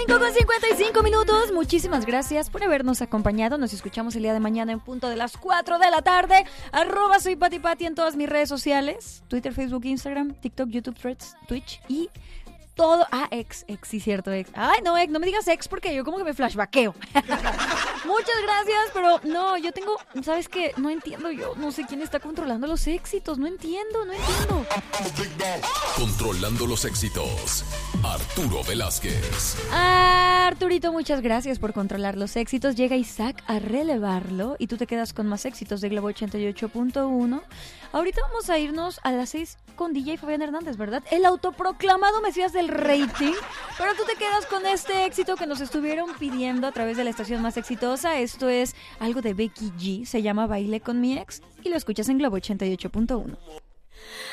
5:55. Muchísimas gracias por habernos acompañado. Nos escuchamos el día de mañana en punto de las 4 de la tarde. @soy Pati Pati en todas mis redes sociales: Twitter, Facebook, Instagram, TikTok, YouTube, Threads, Twitch y todo. Ex, sí, cierto, ex. Ay, no, ex, no me digas ex porque yo como que me flashbackeo. Muchas gracias, pero no, yo tengo, ¿sabes qué? No entiendo, yo no sé quién está controlando los éxitos, no entiendo. Controlando los éxitos, Arturo Velázquez. Arturito, muchas gracias por controlar los éxitos. Llega Isaac a relevarlo y tú te quedas con más éxitos de Globo 88.1. Ahorita vamos a irnos a las 6 con DJ Fabián Hernández, ¿verdad? El autoproclamado mesías del rating. Pero tú te quedas con este éxito que nos estuvieron pidiendo a través de la estación más exitosa. Esto es algo de Becky G, se llama Bailé con mi ex y lo escuchas en Globo 88.1.